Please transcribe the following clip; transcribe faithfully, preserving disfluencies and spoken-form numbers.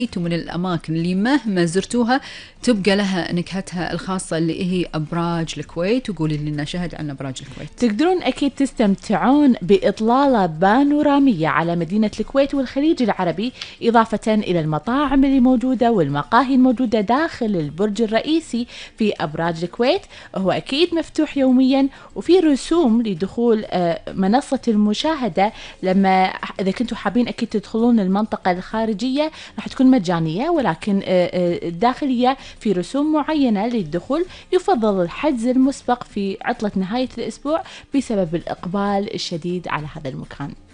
ومن الأماكن اللي مهما زرتوها تبقى لها نكهتها الخاصة اللي هي أبراج الكويت. وقولي لنا شهد عن أبراج الكويت. تقدرون أكيد تستمتعون بإطلالة بانورامية على مدينة الكويت والخليج العربي، إضافة إلى المطاعم اللي موجودة والمقاهي الموجودة داخل البرج الرئيسي في أبراج الكويت. هو أكيد مفتوح يوميا، وفي رسوم لدخول منصة المشاهدة. لما إذا كنتوا حابين أكيد تدخلون المنطقة الخارجية راح تكون مجانية، ولكن الداخلية في رسوم معينة للدخول. يفضل الحجز المسبق في عطلة نهاية الأسبوع بسبب الإقبال الشديد على هذا المكان.